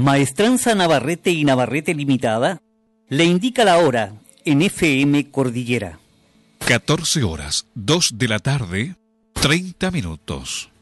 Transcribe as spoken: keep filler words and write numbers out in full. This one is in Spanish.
Maestranza Navarrete y Navarrete Limitada le indica la hora en F M Cordillera. catorce horas, dos de la tarde, treinta minutos.